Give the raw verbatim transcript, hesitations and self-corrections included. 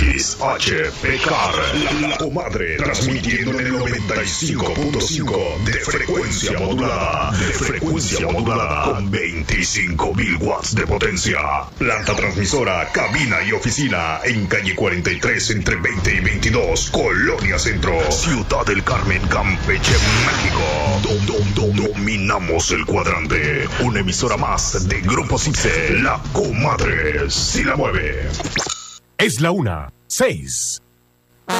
X H P K R, la, la comadre, transmitiendo en el noventa y cinco punto cinco de frecuencia modulada, de frecuencia modulada, con veinticinco mil watts de potencia. Planta transmisora, cabina y oficina en calle cuarenta y tres entre veinte y veintidós, Colonia Centro, Ciudad del Carmen, Campeche, México. Dom, dom, dom, dominamos el cuadrante. Una emisora más de Grupo Cipse, la comadre si la mueve. Es la una, seis.